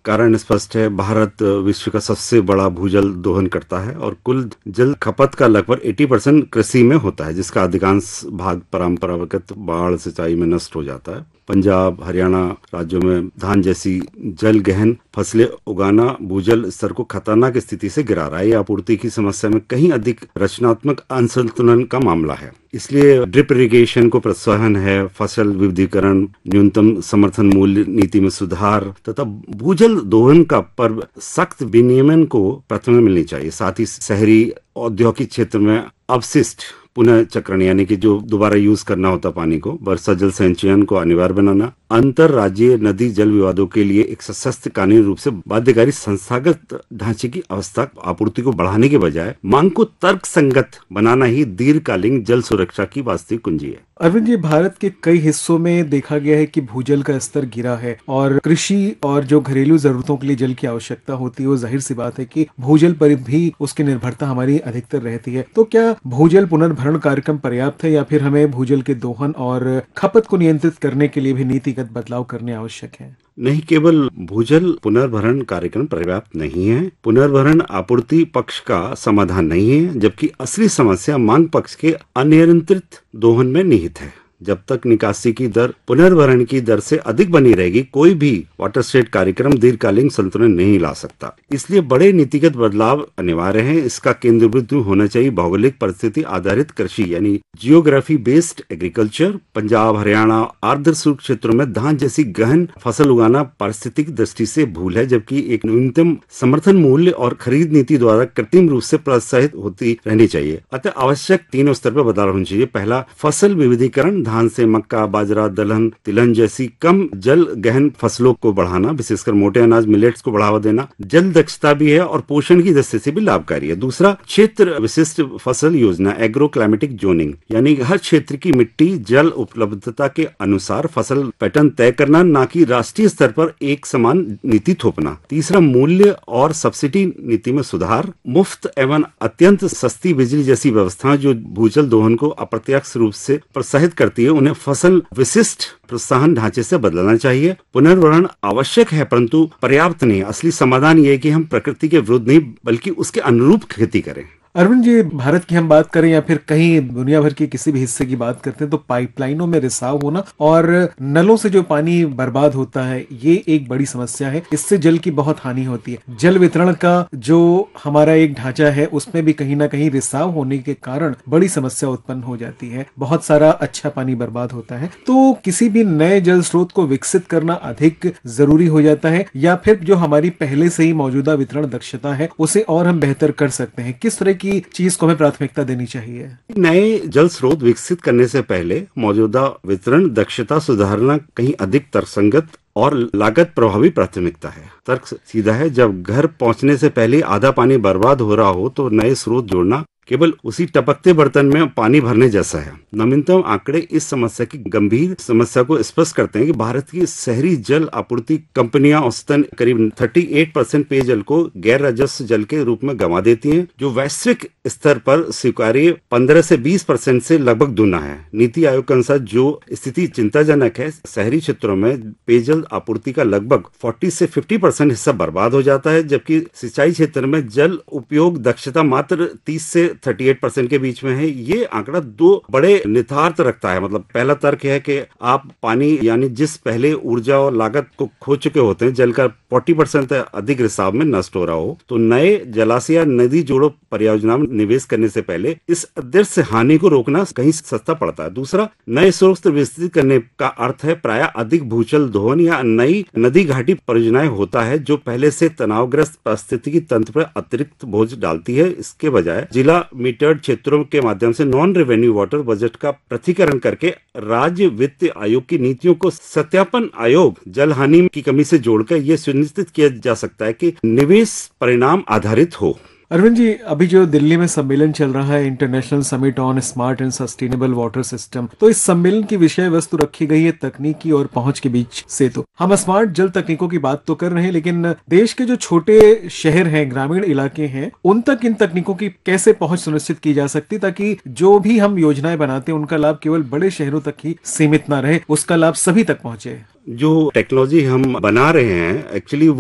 कारण स्पष्ट है। भारत विश्व का सबसे बड़ा भूजल दोहन करता है और कुल जल खपत का लगभग 80% कृषि में होता है, जिसका अधिकांश भाग परंपरागत बाढ़ सिंचाई में नष्ट हो जाता है। पंजाब, हरियाणा राज्यों में धान जैसी जल गहन फसलें उगाना भूजल स्तर को खतरनाक स्थिति से गिरा रहा है। यह आपूर्ति की समस्या में कहीं अधिक रचनात्मक असंतुलन का मामला है। इसलिए ड्रिप इरिगेशन को प्रोत्साहन है, फसल विविधीकरण, न्यूनतम समर्थन मूल्य नीति में सुधार तथा भूजल दोहन का पर सख्त विनियमन को प्राथमिकता मिलनी चाहिए। साथ ही शहरी औद्योगिक क्षेत्र में अपशिष्ट पुनः चक्रण यानी कि जो दोबारा यूज करना होता पानी को, वर्षा जल संचयन को अनिवार्य बनाना, अंतरराज्यीय नदी जल विवादों के लिए एक सशक्त कानूनी रूप से बाध्यकारी संस्थागत ढांचे की अवस्था आपूर्ति को बढ़ाने के बजाय मांग को तर्कसंगत बनाना ही दीर्घकालीन जल सुरक्षा की वास्तविक कुंजी है। अरविंद जी, भारत के कई हिस्सों में देखा गया है कि भूजल का स्तर गिरा है और कृषि और जो घरेलू जरूरतों के लिए जल की आवश्यकता होती है, वो जाहिर सी बात है कि भूजल पर भी उसकी निर्भरता हमारी अधिकतर रहती है। तो क्या भूजल पुनर्भरण कार्यक्रम पर्याप्त है या फिर हमें भूजल के दोहन और खपत को नियंत्रित करने के लिए भी नीतिगत बदलाव करने आवश्यक है? नहीं, केवल भूजल पुनर्भरण कार्यक्रम पर्याप्त नहीं है। पुनर्भरण आपूर्ति पक्ष का समाधान नहीं है, जबकि असली समस्या मांग पक्ष के अनियंत्रित दोहन में निहित है। जब तक निकासी की दर पुनर्भरण की दर से अधिक बनी रहेगी, कोई भी वाटरशेड कार्यक्रम दीर्घकालीन संतुलन नहीं ला सकता। इसलिए बड़े नीतिगत बदलाव अनिवार्य हैं। इसका केंद्र बिंदु होना चाहिए भौगोलिक परिस्थिति आधारित कृषि यानी geography based agriculture. Punjab, Haryana, आर्द्र शुष्क क्षेत्रों में धान जैसी गहन फसल उगाना पारिस्थितिक दृष्टि से भूल है, जबकि एक न्यूनतम समर्थन मूल्य और खरीद नीति द्वारा कृत्रिम रूप से प्रोत्साहित होती रहनी चाहिए। अतः आवश्यक तीनों स्तर पर बदलाव होना चाहिए। पहला, फसल विविधीकरण, धान से मक्का, बाजरा, दलहन, तिलहन जैसी कम जल गहन फसलों को बढ़ाना, विशेषकर मोटे अनाज मिलेट्स को बढ़ावा देना जल दक्षता भी है और पोषण की दृष्टि से भी लाभकारी है। दूसरा, क्षेत्र विशिष्ट फसल योजना, एग्रो क्लाइमेटिक जोनिंग, यानी हर क्षेत्र की मिट्टी जल उपलब्धता के अनुसार फसल पैटर्न तय करना, ना कि राष्ट्रीय स्तर पर एक समान नीति थोपना। तीसरा, मूल्य और सब्सिडी नीति में सुधार, मुफ्त एवं अत्यंत सस्ती बिजली जैसी व्यवस्थाएं जो भूजल दोहन को अप्रत्यक्ष रूप से प्रोत्साहित करती है, उन्हें फसल विशिष्ट प्रोत्साहन ढांचे से बदलना चाहिए। पुनर्भरण आवश्यक है परंतु पर्याप्त नहीं। असली समाधान यह है कि हम प्रकृति के विरुद्ध नहीं बल्कि उसके अनुरूप खेती करें। अरविंद जी, भारत की हम बात करें या फिर कहीं दुनिया भर के किसी भी हिस्से की बात करते हैं तो पाइपलाइनों में रिसाव होना और नलों से जो पानी बर्बाद होता है, ये एक बड़ी समस्या है। इससे जल की बहुत हानि होती है। जल वितरण का जो हमारा एक ढांचा है, उसमें भी कहीं ना कहीं रिसाव होने के कारण बड़ी समस्या उत्पन्न हो जाती है। बहुत सारा अच्छा पानी बर्बाद होता है। तो किसी भी नए जल स्रोत को विकसित करना अधिक जरूरी हो जाता है या फिर जो हमारी पहले से ही मौजूदा वितरण दक्षता है, उसे और हम बेहतर कर सकते हैं? किस तरह की चीज को हमें प्राथमिकता देनी चाहिए? नए जल स्रोत विकसित करने से पहले मौजूदा वितरण दक्षता सुधारना कहीं अधिक तर्कसंगत और लागत प्रभावी प्राथमिकता है। तर्क सीधा है, जब घर पहुंचने से पहले आधा पानी बर्बाद हो रहा हो तो नए स्रोत जोड़ना केवल उसी टपकते बर्तन में पानी भरने जैसा है। नवीनतम आंकड़े इस समस्या की गंभीर समस्या को स्पष्ट करते हैं कि भारत की शहरी जल आपूर्ति कंपनियां औसतन करीब 38% पेयजल को गैर राजस्व जल के रूप में गंवा देती हैं, जो वैश्विक स्तर पर स्वीकार्य 15 से 20% से लगभग दूना है। नीति आयोग के अनुसार जो स्थिति चिंताजनक है, शहरी क्षेत्रों में पेयजल आपूर्ति का लगभग 40 से 50% हिस्सा बर्बाद हो जाता है, जबकि सिंचाई क्षेत्र में जल उपयोग दक्षता मात्र 30 से 38% के बीच में है। ये आंकड़ा दो बड़े निहितार्थ रखता है। मतलब पहला तर्क है कि आप पानी यानी जिस पहले ऊर्जा और लागत को खो चुके होते हैं, जल का 40% अधिक रिसाव में नष्ट हो रहा हो, तो नए जलाशय या नदी जोड़ो परियोजना में निवेश करने से पहले इस अदृश्य हानि को रोकना कहीं सस्ता पड़ता है। दूसरा, नए स्रोत विकसित करने का अर्थ है प्राय अधिक भूजल दोहन या नई नदी घाटी परियोजनाएं होता है, जो पहले से तनावग्रस्त पारिस्थितिकी तंत्र पर अतिरिक्त बोझ डालती है। इसके बजाय जिला मीटर्ड क्षेत्रों के माध्यम से नॉन रेवेन्यू वाटर बजट का पृथकीकरण करके राज्य वित्त आयोग की नीतियों को सत्यापन आयोग जल हानि की कमी से जोड़कर यह सुनिश्चित किया जा सकता है कि निवेश परिणाम आधारित हो। अरविंद जी, अभी जो दिल्ली में सम्मेलन चल रहा है, international summit on smart and sustainable water system, तो इस सम्मेलन की विषय वस्तु रखी गई है तकनीकी और पहुंच के बीच से। तो हम स्मार्ट जल तकनीकों की बात तो कर रहे हैं, लेकिन देश के जो छोटे शहर हैं, ग्रामीण इलाके हैं, उन तक इन तकनीकों की कैसे पहुंच सुनिश्चित की जा सकती ताकि जो भी हम योजनाएं बनाते हैं उनका लाभ केवल बड़े शहरों तक ही सीमित ना रहे, उसका लाभ सभी तक पहुंचे? जो टेक्नोलॉजी हम बना रहे हैं, एक्चुअली